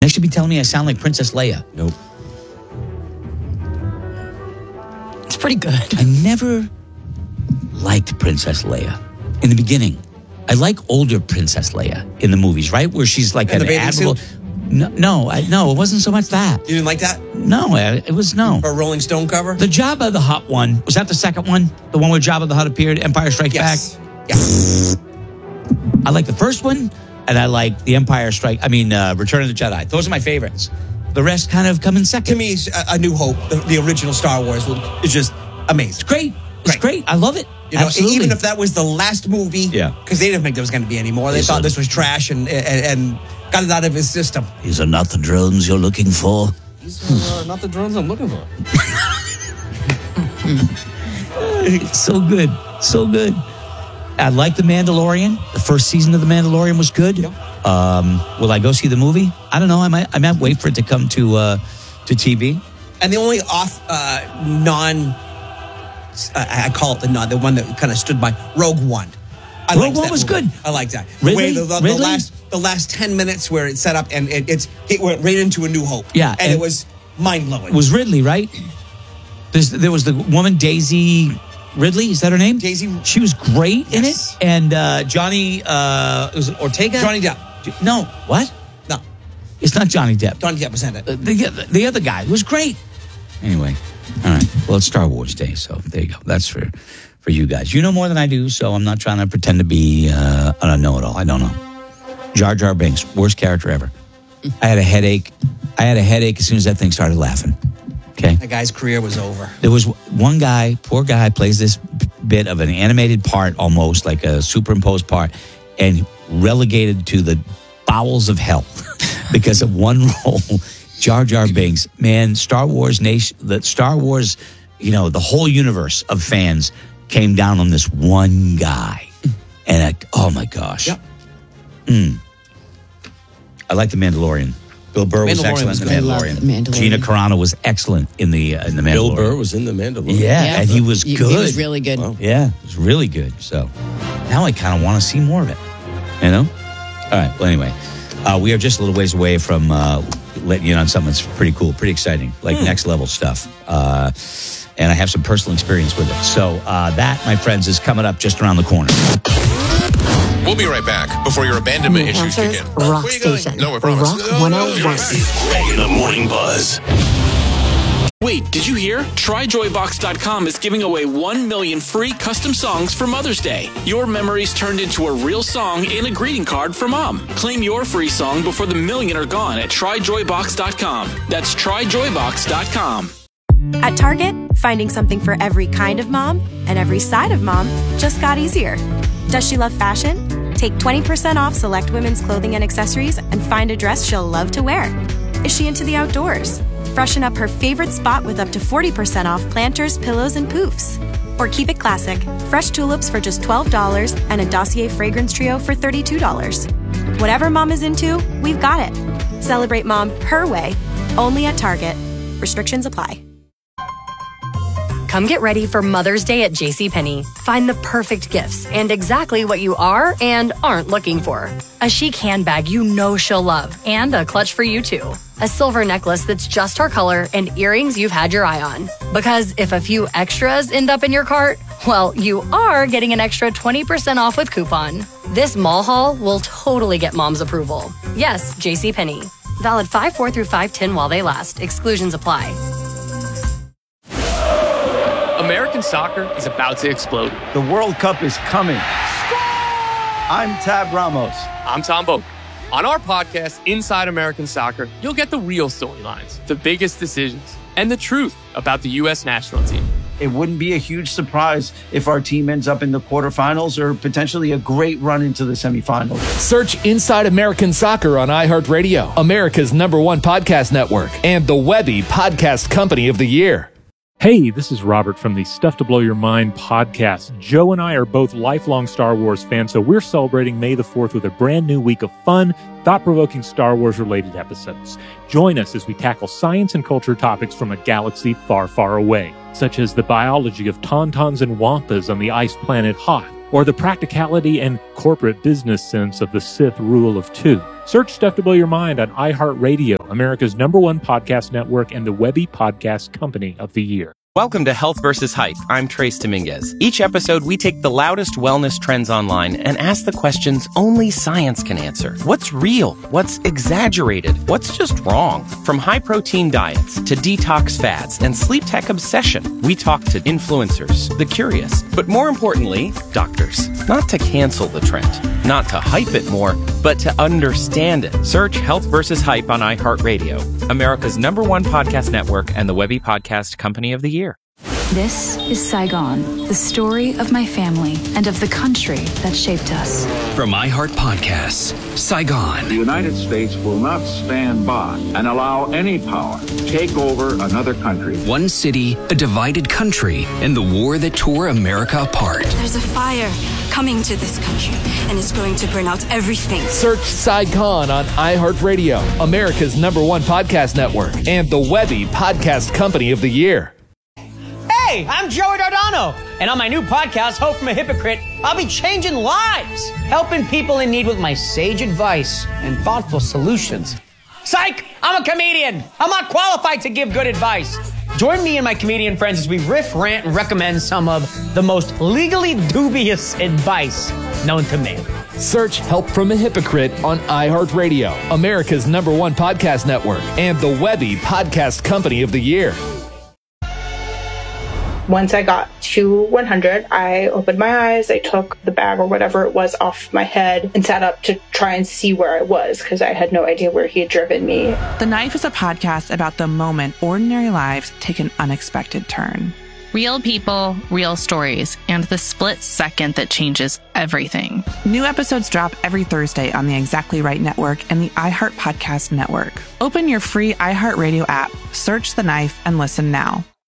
guys should be telling me I sound like Princess Leia. Nope. It's pretty good. I never liked Princess Leia in the beginning. I like older Princess Leia in the movies, right? Where she's like an admiral. No, it wasn't so much that. You didn't like that? No, it was no. Or a Rolling Stone cover? The Jabba the Hutt one, was that the second one? The one where Jabba the Hutt appeared, Empire Strikes Back? Yes. I like the first one, and I like the Return of the Jedi. Those are my favorites. The rest kind of come in second. To me, A New Hope, the original Star Wars, is just amazing. It's great. It's great. I love it. Absolutely. Even if that was the last movie, because they didn't think there was going to be any more. They thought this was trash and got it out of his system. These are not the drones you're looking for. These are not the drones I'm looking for. So good. So good. I like The Mandalorian. The first season of The Mandalorian was good. Yep. Will I go see the movie? I don't know. I might wait for it to come to TV. And the only I call it the one that kind of stood by Rogue One. Rogue One was good. I like that. Ridley? The last 10 minutes where it's set up and it went right into A New Hope. Yeah. And it was mind-blowing. It was Ridley, right? There was the woman, Daisy Ridley, is that her name? Daisy. She was great in it. And Johnny, was it Ortega? Johnny Depp. No. What? No. It's not Johnny Depp. Johnny Depp was in it. The other guy was great. Anyway. All right. Well, it's Star Wars Day, so there you go. That's for you guys. You know more than I do, so I'm not trying to pretend to be a know-it-all. I don't know. Jar Jar Binks, worst character ever. I had a headache as soon as that thing started laughing. Okay. That guy's career was over. There was one guy, poor guy, plays this bit of an animated part, almost like a superimposed part, and relegated to the bowels of hell because of one role. Jar Jar Binks, man, Star Wars Nation, the Star Wars, the whole universe of fans came down on this one guy. And oh my gosh. Yep. I like The Mandalorian. Bill Burr was excellent in The Mandalorian. Gina Carano was excellent in the Mandalorian. Bill Burr was in The Mandalorian. Yeah, and he was good. He was really good. Wow. Yeah, it was really good. So now I kind of want to see more of it. All right. Well, anyway, we are just a little ways away from letting you in on something that's pretty cool, pretty exciting, like next level stuff. And I have some personal experience with it. So that, my friends, is coming up just around the corner. We'll be right back before your abandonment issues kick in. Rock station. No, I promise. Rock 101. Greg in the Morning Buzz. Wait, did you hear? TryJoyBox.com is giving away 1 million free custom songs for Mother's Day. Your memories turned into a real song and a greeting card for Mom. Claim your free song before the million are gone at TryJoyBox.com. That's TryJoyBox.com. At Target, finding something for every kind of mom and every side of mom just got easier. Does she love fashion? Take 20% off select women's clothing and accessories and find a dress she'll love to wear. Is she into the outdoors? Freshen up her favorite spot with up to 40% off planters, pillows, and poofs. Or keep it classic, fresh tulips for just $12 and a Dossier fragrance trio for $32. Whatever mom is into, we've got it. Celebrate mom her way, only at Target. Restrictions apply. Come get ready for Mother's Day at JCPenney. Find the perfect gifts and exactly what you are and aren't looking for. A chic handbag you know she'll love and a clutch for you too. A silver necklace that's just her color and earrings you've had your eye on. Because if a few extras end up in your cart, well, you are getting an extra 20% off with coupon. This mall haul will totally get mom's approval. Yes, JCPenney. Valid 5/4 through 5/10 while they last. Exclusions apply. American soccer is about to explode. The World Cup is coming. I'm Tab Ramos. I'm Tom Boak. On our podcast, Inside American Soccer, you'll get the real storylines, the biggest decisions, and the truth about the U.S. national team. It wouldn't be a huge surprise if our team ends up in the quarterfinals or potentially a great run into the semifinals. Search Inside American Soccer on iHeartRadio, America's #1 podcast network, and the Webby Podcast Company of the Year. Hey, this is Robert from the Stuff to Blow Your Mind podcast. Joe and I are both lifelong Star Wars fans, so we're celebrating May the 4th with a brand new week of fun, thought-provoking Star Wars-related episodes. Join us as we tackle science and culture topics from a galaxy far, far away, such as the biology of tauntauns and wampas on the ice planet Hoth, or the practicality and corporate business sense of the Sith rule of two. Search Stuff to Blow Your Mind on iHeartRadio, America's #1 podcast network and the Webby Podcast Company of the Year. Welcome to Health vs. Hype. I'm Trace Dominguez. Each episode, we take the loudest wellness trends online and ask the questions only science can answer. What's real? What's exaggerated? What's just wrong? From high-protein diets to detox fads and sleep tech obsession, we talk to influencers, the curious, but more importantly, doctors. Not to cancel the trend, not to hype it more, but to understand it. Search Health vs. Hype on iHeartRadio, America's #1 podcast network and the Webby Podcast Company of the Year. This is Saigon, the story of my family and of the country that shaped us. From iHeart Podcasts, Saigon. The United States will not stand by and allow any power to take over another country. One city, a divided country, and the war that tore America apart. There's a fire coming to this country, and it's going to burn out everything. Search Saigon on iHeartRadio, America's #1 podcast network, and the Webby Podcast Company of the Year. Hey, I'm Joey Dardano, and on my new podcast, Hope from a Hypocrite, I'll be changing lives, helping people in need with my sage advice and thoughtful solutions. Psych! I'm a comedian. I'm not qualified to give good advice. Join me and my comedian friends as we riff, rant, and recommend some of the most legally dubious advice known to man. Search Help from a Hypocrite on iHeartRadio, America's #1 podcast network, and the Webby Podcast Company of the Year. Once I got to 100, I opened my eyes, I took the bag or whatever it was off my head and sat up to try and see where I was because I had no idea where he had driven me. The Knife is a podcast about the moment ordinary lives take an unexpected turn. Real people, real stories, and the split second that changes everything. New episodes drop every Thursday on the Exactly Right Network and the iHeart Podcast Network. Open your free iHeartRadio app, search The Knife, and listen now.